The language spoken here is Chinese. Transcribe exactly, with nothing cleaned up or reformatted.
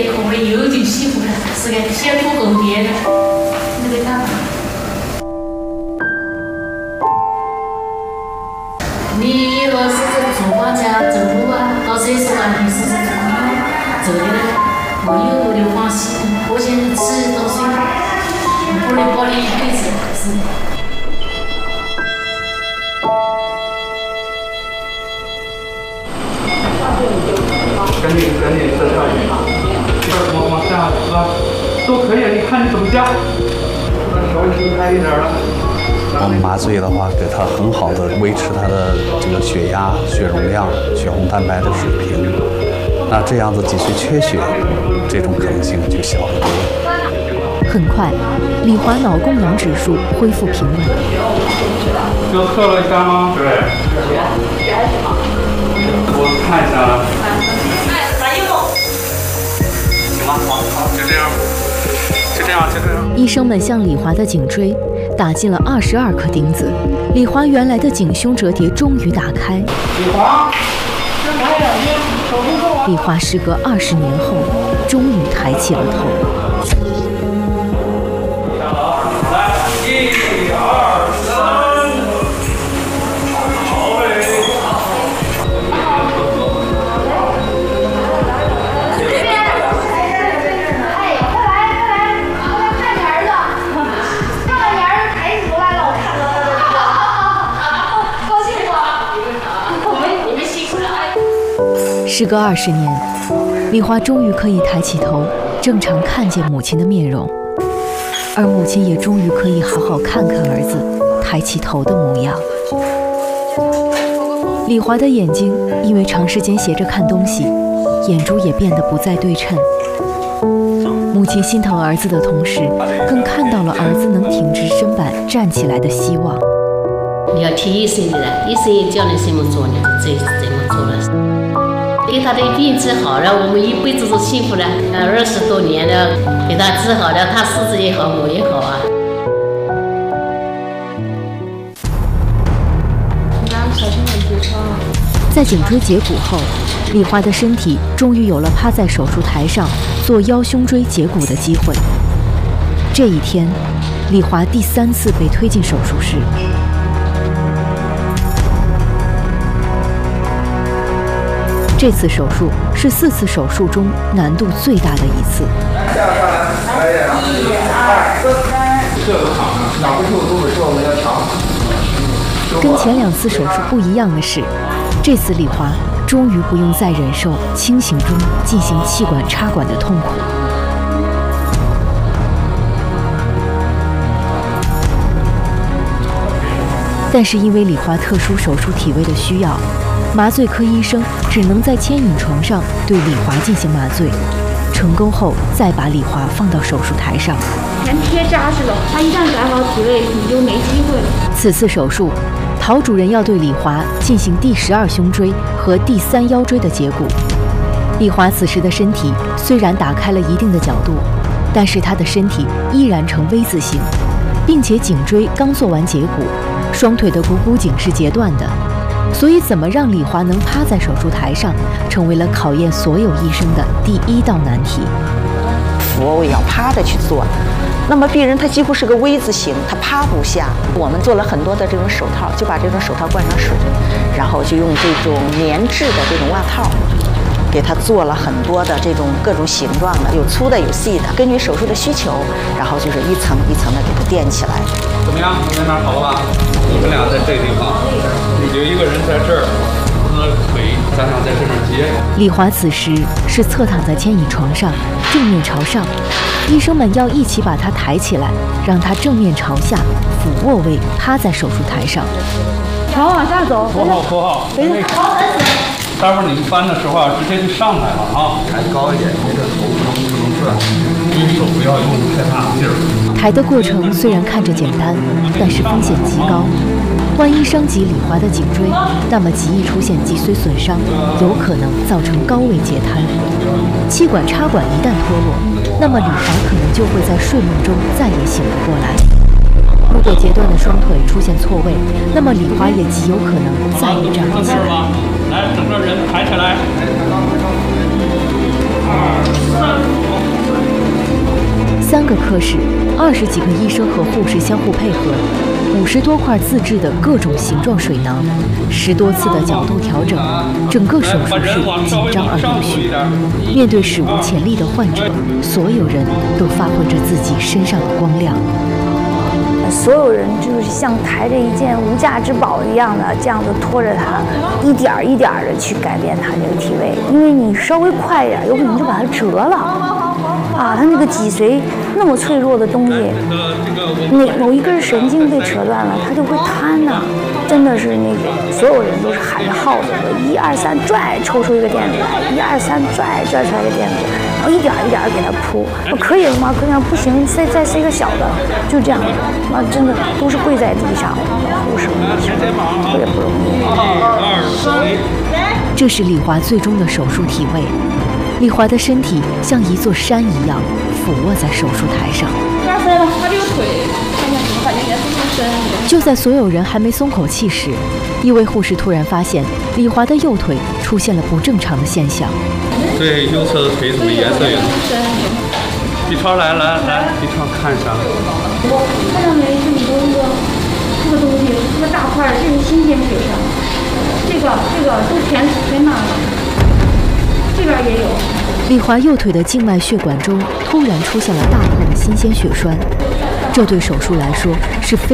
点口味有点幸福了，是个先不哄别的，那个干嘛？你以后是这个做管家走路啊，到厕所啊，你是这个走的，我以后就放心，我现在吃东西，不能包你一辈子，是的。 赶紧赶紧再上一个，这儿往往下是吧？都可以，你看你怎么加，稍微轻开一点了。 我们麻醉的话，给他很好的维持他的这个血压、血容量、血红蛋白的水平。那这样子几岁缺血，这种可能性就小得多。 很快，李华脑供氧指数恢复平稳。 就测了一下吗？对。我看一下了。行吗？好，好，就这样，就这样，就这样。 医生们向李华的颈椎打进了二十二颗钉子，李华原来的颈胸折叠终于打开。 李华，这还有两天手术做完。 李华时隔二十年后，终于抬起了头。 来，一二三。 时隔二十年，李华终于可以抬起头，正常看见母亲的面容，而母亲也终于可以好好看看儿子抬起头的模样。李华的眼睛因为长时间斜着看东西，眼珠也变得不再对称。母亲心疼儿子的同时，更看到了儿子能挺直身板站起来的希望。 你要听医生的了，医生也叫你怎么做，你就这怎么做了。给他的病治好了，我们一辈子都幸福了。二十多年了，给他治好了，他狮子也好，我也好啊。 在颈椎截骨后，李华的身体终于有了趴在手术台上做腰胸椎截骨的机会。这一天，李华第三次被推进手术室。这次手术是四次手术中难度最大的一次。跟前两次手术不一样的是，这次李华终于不用再忍受清醒中进行气管插管的痛苦。但是因为李华特殊手术体位的需要，麻醉科医生只能在牵引床上对李华进行麻醉，成功后再把李华放到手术台上。 全贴扎实了，他一旦改好体位，你就没机会了。 此次手术，陶主任要对李华进行第十二胸椎和第三腰椎的截骨。李华此时的身体虽然打开了一定的角度，但是他的身体依然呈 V 字形，并且颈椎刚做完截骨，双腿的股骨颈是截断的。所以，怎么让李华能趴在手术台上，成为了考验所有医生的第一道难题。 俯卧位要趴着去做，那么病人他几乎是个 V 字形，他趴不下。我们做了很多的这种手套，就把这种手套灌上水，然后就用这种棉质的这种袜套，给他做了很多的这种各种形状的，有粗的有细的，根据手术的需求，然后就是一层一层的给它垫起来。 怎么样？在那儿好了吧？你们俩在这个地方，有一个人在这儿，他的腿咱俩在这儿接。 李华此时是侧躺在牵引床上，正面朝上，医生们要一起把他抬起来，让他正面朝下，俯卧位趴在手术台上。 朝往下走， 扶好扶好。待会儿你们搬的时候啊，直接就上来了啊，抬高一点，你这头不能不能转，手不要用太大劲儿。 抬的过程虽然看着简单，但是风险极高。万一伤及李华的颈椎，那么极易出现脊髓损伤，有可能造成高位截瘫。气管插管一旦脱落，那么李华可能就会在睡梦中再也醒不过来。如果截断的双腿出现错位，那么李华也极有可能再也站不起来。 来，整个人抬起来，二三。 科室，二十几个医生和护士相互配合，五十多块自制的各种形状水囊，十多次的角度调整，整个手术室紧张而有序。面对史无前例的患者，所有人都发挥着自己身上的光亮。 所有人就是像抬着一件无价之宝一样的，这样子拖着它，一点儿一点儿的去改变它这个体位，因为你稍微快一点，有可能就把它折了。啊，它那个脊髓那么脆弱的东西，那某一根神经被扯断了，它就会瘫呐、啊。真的是那个所有人都是喊着号子的，一二三拽，抽出一个垫子来，一二三拽，拽出来一个垫子，然后一点一点给它铺。我可以了吗？可以吗？不行，再再塞个小的，就这样子。啊，真的都是跪在地上，护士们特别不容易。 这是李华最终的手术体位。李华的身体像一座山一样俯卧在手术台上。 他这个腿，看见怎么感觉也是更深一点。 就在所有人还没松口气时，一位护士突然发现李华的右腿出现了不正常的现象。 对，右侧的腿怎么颜色有点深？B 超来来来 ，B 超看一下。 我看到没？这里头一个这个东西，这个大块，这是新鲜血上，这个这个都全全哪了？这边也有。 李华右腿的静脉血管中突然出现了大块的新鲜血栓，这对手术来说是非